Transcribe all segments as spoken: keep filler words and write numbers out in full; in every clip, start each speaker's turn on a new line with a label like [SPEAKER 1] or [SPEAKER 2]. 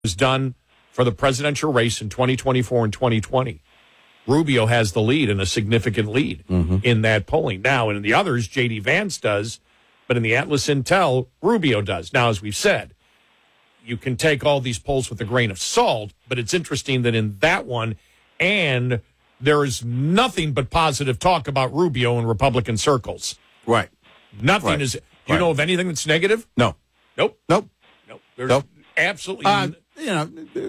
[SPEAKER 1] was done for the presidential race in twenty twenty-four and twenty twenty. Rubio has the lead and a significant lead mm-hmm. in that polling. Now, in the others, J D. Vance does, but in the Atlas Intel, Rubio does. Now, as we've said, you can take all these polls with a grain of salt, but it's interesting that in that one, and there is nothing but positive talk about Rubio in Republican circles.
[SPEAKER 2] Right.
[SPEAKER 1] Nothing
[SPEAKER 2] right.
[SPEAKER 1] is. Do you
[SPEAKER 2] right.
[SPEAKER 1] know of anything that's negative?
[SPEAKER 2] No.
[SPEAKER 1] Nope.
[SPEAKER 2] Nope.
[SPEAKER 1] Nope. There's
[SPEAKER 2] nope.
[SPEAKER 1] absolutely.
[SPEAKER 2] Uh, you know,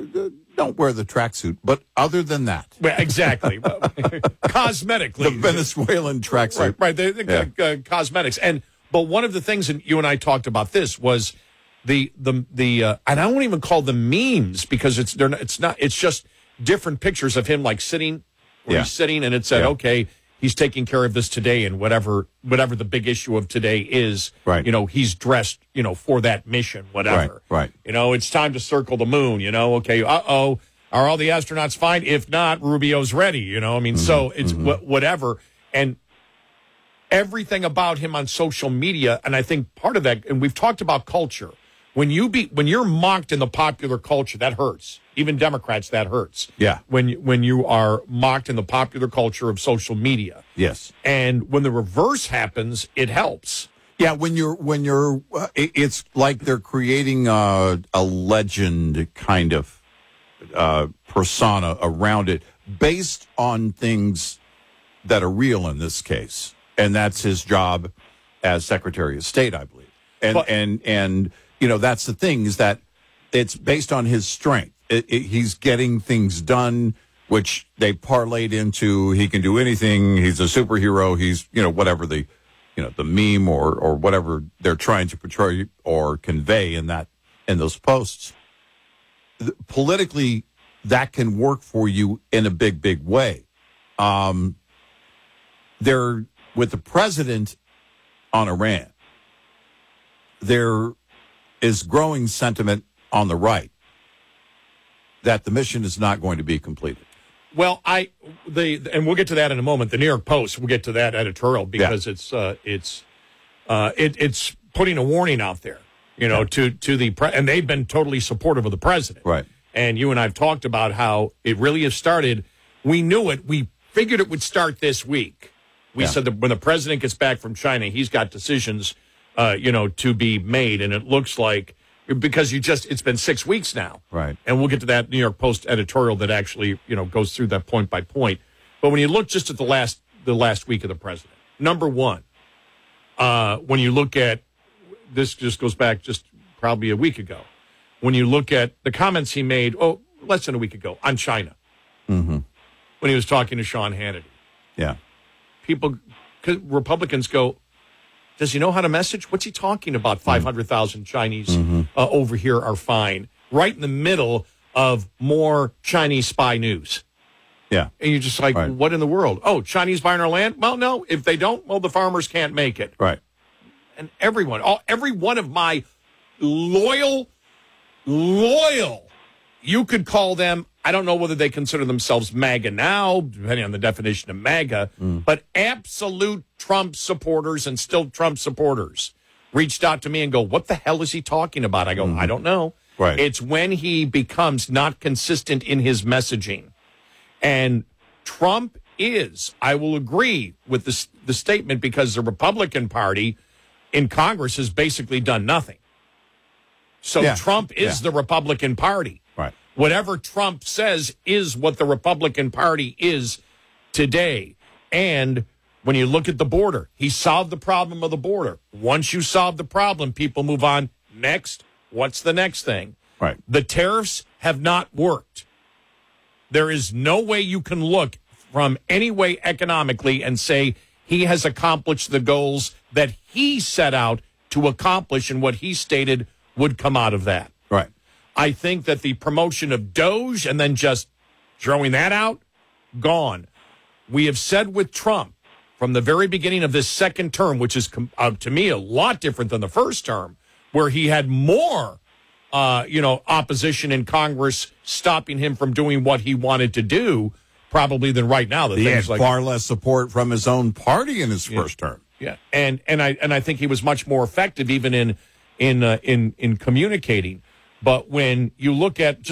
[SPEAKER 2] don't wear the tracksuit. But other than that,
[SPEAKER 1] well, exactly. Cosmetically,
[SPEAKER 2] the Venezuelan tracksuit.
[SPEAKER 1] Right. Right. The, the
[SPEAKER 2] yeah.
[SPEAKER 1] uh, cosmetics. And but one of the things, and you and I talked about this, was the the the. Uh, and I won't even call them memes because it's they're not, it's not. It's just different pictures of him like sitting. Where
[SPEAKER 2] yeah.
[SPEAKER 1] he's sitting, and it said,
[SPEAKER 2] yeah.
[SPEAKER 1] okay, he's taking care of this today, and whatever whatever the big issue of today is,
[SPEAKER 2] right.
[SPEAKER 1] you know, he's dressed, you know, for that mission, whatever.
[SPEAKER 2] Right, right.
[SPEAKER 1] You know, it's time to circle the moon, you know, okay, uh-oh, are all the astronauts fine? If not, Rubio's ready, you know, I mean, mm-hmm, so it's
[SPEAKER 2] mm-hmm.
[SPEAKER 1] wh- whatever. And everything about him on social media, and I think part of that, and we've talked about culture, when you be when you're mocked in the popular culture, that hurts. Even Democrats, that hurts.
[SPEAKER 2] Yeah.
[SPEAKER 1] When when you are mocked in the popular culture of social media.
[SPEAKER 2] Yes.
[SPEAKER 1] And when the reverse happens, it helps.
[SPEAKER 2] Yeah. When you're when you're, uh, it, it's like they're creating a, a legend kind of uh, persona around it, based on things that are real in this case, and that's his job as Secretary of State, I believe. And
[SPEAKER 1] but,
[SPEAKER 2] and and. You know, that's the thing, is that it's based on his strength. It, it, he's getting things done, which they parlayed into he can do anything. He's a superhero. He's, you know, whatever the, you know, the meme or, or whatever they're trying to portray or convey in that, in those posts. The, politically, that can work for you in a big, big way. Um, they're, with the president on Iran, they're, is growing sentiment on the right that the mission is not going to be completed.
[SPEAKER 1] Well, I the and we'll get to that in a moment. The New York Post, we'll get to that editorial because
[SPEAKER 2] yeah.
[SPEAKER 1] it's uh, it's uh, it, it's putting a warning out there, you know, yeah. to to the pre- and they've been totally supportive of the president.
[SPEAKER 2] Right.
[SPEAKER 1] And you and I've talked about how it really has started. We knew it. We figured it would start this week. We
[SPEAKER 2] yeah.
[SPEAKER 1] said that when the president gets back from China, he's got decisions. Uh, you know, to be made, and it looks like because you just it's been six weeks now,
[SPEAKER 2] right?
[SPEAKER 1] And we'll get to that New York Post editorial that actually you know goes through that point by point. But when you look just at the last the last week of the president, number one, uh, when you look at this, just goes back just probably a week ago. When you look at the comments he made, oh, less than a week ago on China,
[SPEAKER 2] mm-hmm.
[SPEAKER 1] when he was talking to Sean Hannity,
[SPEAKER 2] yeah,
[SPEAKER 1] people, Republicans go. Does he know how to message? What's he talking about? five hundred thousand Chinese
[SPEAKER 2] mm-hmm.
[SPEAKER 1] uh, over here are fine. Right in the middle of more Chinese spy news.
[SPEAKER 2] Yeah.
[SPEAKER 1] And you're just like,
[SPEAKER 2] right.
[SPEAKER 1] what in the world? Oh, Chinese buying our land? Well, no. If they don't, well, the farmers can't make it.
[SPEAKER 2] Right.
[SPEAKER 1] And everyone, all, every one of my loyal, loyal, you could call them, I don't know whether they consider themselves MAGA now, depending on the definition of MAGA, mm. but absolute Trump supporters and still Trump supporters reached out to me and go, what the hell is he talking about? I go, mm. I don't know.
[SPEAKER 2] Right.
[SPEAKER 1] It's when he becomes not consistent in his messaging. And Trump is, I will agree with this, the statement because the Republican Party in Congress has basically done nothing. So
[SPEAKER 2] yeah.
[SPEAKER 1] Trump is
[SPEAKER 2] yeah.
[SPEAKER 1] the Republican Party.
[SPEAKER 2] Right.
[SPEAKER 1] Whatever Trump says is what the Republican Party is today. And when you look at the border, he solved the problem of the border. Once you solve the problem, people move on. Next, what's the next thing?
[SPEAKER 2] Right.
[SPEAKER 1] The tariffs have not worked. There is no way you can look from any way economically and say he has accomplished the goals that he set out to accomplish and what he stated would come out of that.
[SPEAKER 2] Right.
[SPEAKER 1] I think that the promotion of Doge and then just throwing that out, gone. We have said with Trump from the very beginning of this second term, which is uh, to me a lot different than the first term, where he had more, uh, you know, opposition in Congress stopping him from doing what he wanted to do, probably than right now. The
[SPEAKER 2] he
[SPEAKER 1] things
[SPEAKER 2] had
[SPEAKER 1] like
[SPEAKER 2] far less support from his own party in his
[SPEAKER 1] yeah.
[SPEAKER 2] first term.
[SPEAKER 1] Yeah, and and I and I think he was much more effective even in in uh, in in communicating. But when you look at